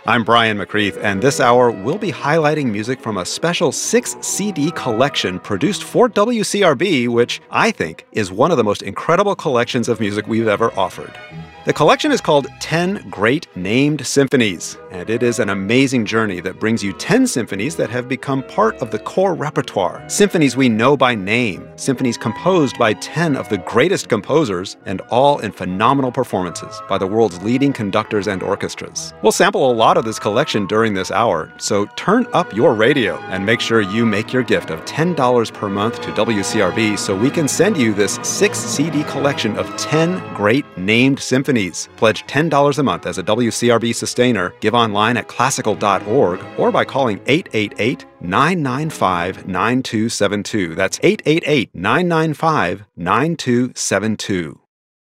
I'm Brian McCreath, and this hour we'll be highlighting music from a special 6-CD collection produced for WCRB, which I think is one of the most incredible collections of music we've ever offered. The collection is called 10 Great Named Symphonies, and it is an amazing journey that brings you 10 symphonies that have become part of the core repertoire. Symphonies we know by name, symphonies composed by 10 of the greatest composers, and all in phenomenal performances by the world's leading conductors and orchestras. We'll sample a lot of this collection during this hour, so turn up your radio and make sure you make your gift of $10 per month to WCRB so we can send you this 6-CD collection of 10 great named symphonies. Pledge $10 a month as a WCRB sustainer. Give online at classical.org or by calling 888-995-9272. That's 888-995-9272.